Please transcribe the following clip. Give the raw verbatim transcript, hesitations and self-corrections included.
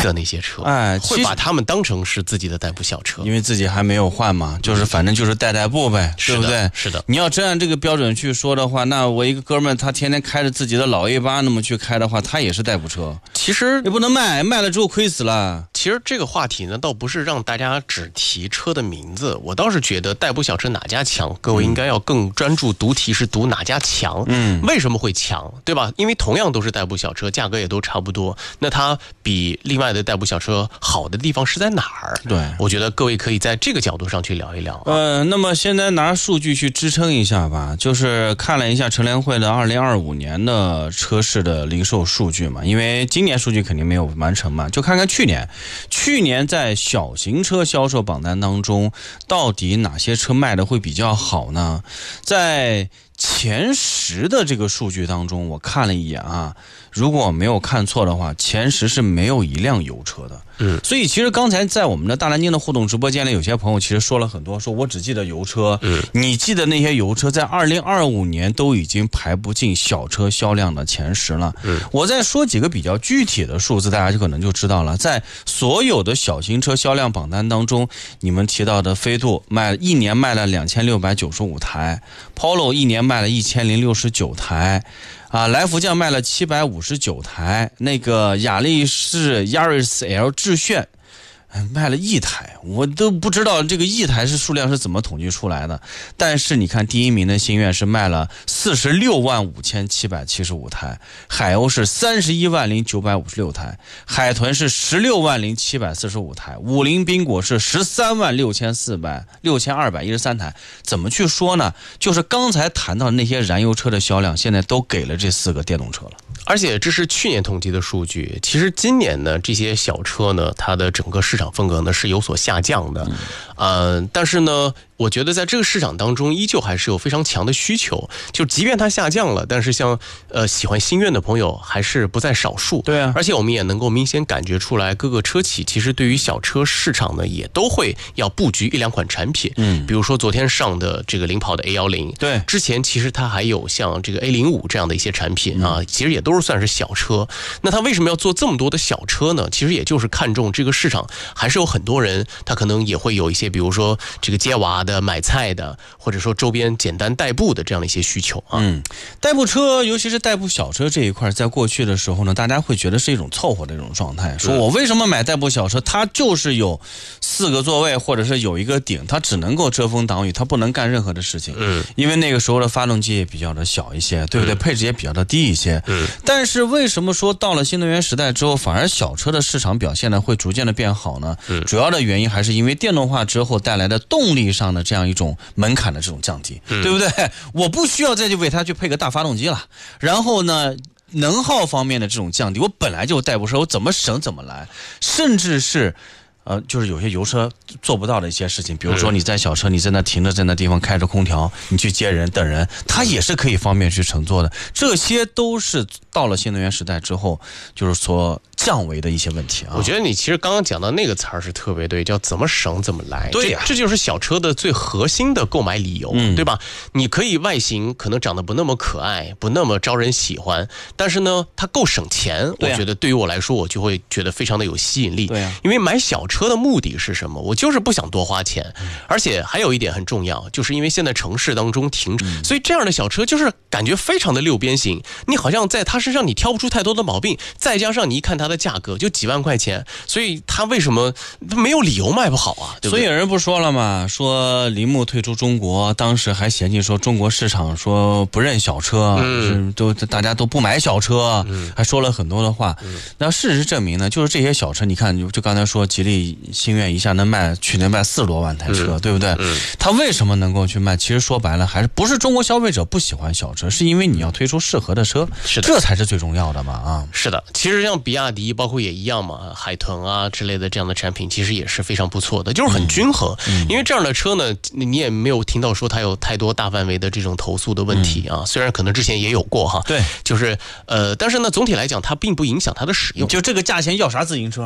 的那些车， 哎， 会把他们当成是自己的代步小车， 因为自己还没有换嘛，就是反正就是代代步呗，对不对？ 是的。 你要真按这个标准去说的话，那我一个哥们儿他天天开着自己的老 A 八那么去开的话，他也是代步车。 其实也不能卖，卖了之后亏死了。 其实这个话题呢，倒不是让大家只提车的名字，我倒是觉得代步小车哪家强，各位应该要更专注读题是读哪家强。嗯，为什么会强，对吧？因为同样都是代步小车，价格也都差不多，那它比另外的代步小车好的地方是在哪儿？对，我觉得各位可以在这个角度上去聊一聊。 呃，那么现在拿数据去支撑一下吧，就是看了一下乘联会的二零二五年的车市的零售数据嘛，因为今年数据肯定没有完成嘛，就看看去年，去年在小型车销售榜单当中，到底哪些车卖的会比较好呢？在前十的这个数据当中，我看了一眼啊，如果我没有看错的话，前十是没有一辆油车的。嗯，所以其实刚才在我们的大南京的互动直播间里，有些朋友其实说了很多，说我只记得油车。嗯，你记得那些油车在二零二五年都已经排不进小车销量的前十了。嗯，我再说几个比较具体的数字，大家就可能就知道了。在所有的小型车销量榜单当中，你们提到的飞度卖一年卖了两千六百九十五台 ，Polo 一年卖了一千零六十九台。啊，来福将卖了七百五十九台，那个雅力士 Yaris L 致炫卖了一台，我都不知道这个一台是数量是怎么统计出来的。但是你看第一名的星越是卖了四十六万五千七百七十五台，海鸥是三十一万零九百五十六台，海豚是十六万零七百四十五台，五菱缤果是十三万六千四百六千二百一十三台。怎么去说呢？就是刚才谈到的那些燃油车的销量，现在都给了这四个电动车了。 而且这是去年统计的数据，其实今年呢，这些小车呢，它的整个市场份额呢是有所下降的，呃，但是呢，我觉得在这个市场当中，依旧还是有非常强的需求。就即便它下降了，但是像呃喜欢星越的朋友还是不在少数。对啊，而且我们也能够明显感觉出来，各个车企其实对于小车市场呢，也都会要布局一两款产品。嗯，比如说昨天上的这个领跑的 A 一零，对，之前其实它还有像这个 A 零五这样的一些产品啊，其实也都是算是小车。那它为什么要做这么多的小车呢？其实也就是看中这个市场，还是有很多人他可能也会有一些，比如说这个接娃的、买菜的，或者说周边简单代步的这样的一些需求啊。嗯， 代步车，尤其是代步小车这一块，在过去的时候呢，大家会觉得是一种凑合的这种状态。说我为什么买代步小车？它就是有四个座位，或者是有一个顶，它只能够遮风挡雨，它不能干任何的事情。嗯，因为那个时候的发动机也比较的小一些，对不对？嗯、配置也比较的低一些。嗯，但是为什么说到了新能源时代之后，反而小车的市场表现呢会逐渐的变好呢？嗯，主要的原因还是因为电动化之后带来的动力上的这样一种门槛的这种降低，嗯、对不对？我不需要再去为它去配个大发动机了，然后呢，能耗方面的这种降低，我本来就代步车，我怎么省怎么来，甚至是。呃，就是有些油车做不到的一些事情，比如说你在小车，你在那停着，在那地方开着空调，你去接人等人，它也是可以方便去乘坐的。这些都是到了新能源时代之后，就是说降维的一些问题啊。 我觉得你其实刚刚讲到那个词儿是特别对，叫怎么省怎么来。 对呀、啊， 这就是小车的最核心的购买理由，嗯、对吧？你可以外形可能长得不那么可爱，不那么招人喜欢，但是呢，它够省钱。我觉得对于我来说，我就会觉得非常的有吸引力。对呀、啊，因为买小车车的目的是什么？我就是不想多花钱，而且还有一点很重要，就是因为现在城市当中停车，所以这样的小车就是感觉非常的六边形，你好像在它身上你挑不出太多的毛病，再加上你一看它的价格就几万块钱，所以它为什么没有理由卖不好啊？对不对？ 所以有人不说了嘛，说铃木退出中国，当时还嫌弃说中国市场说不认小车，嗯，都大家都不买小车，嗯，还说了很多的话。嗯、那事实证明呢，就是这些小车，你看就刚才说吉利星越一下能卖，去年卖四十多万台车，嗯、对不对？嗯，它为什么能够去卖？其实说白了，还是不是中国消费者不喜欢小车，是因为你要推出适合的车，是的，这才是最重要的嘛啊！ 是的，其实像比亚迪，包括也一样嘛，海豚啊之类的这样的产品，其实也是非常不错的，就是很均衡。嗯、因为这样的车呢，你也没有听到说它有太多大范围的这种投诉的问题啊，嗯、虽然可能之前也有过哈，对，就是呃，但是呢，总体来讲，它并不影响它的使用。 就这个价钱要啥自行车？